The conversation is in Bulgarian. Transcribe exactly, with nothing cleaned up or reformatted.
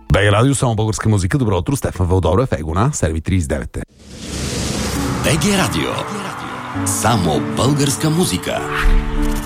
БГ Радио, само българска музика. Добро утро, Стефан Вълдорев, Егона, Серви тридесет и девет. БГ Радио. Само българска музика.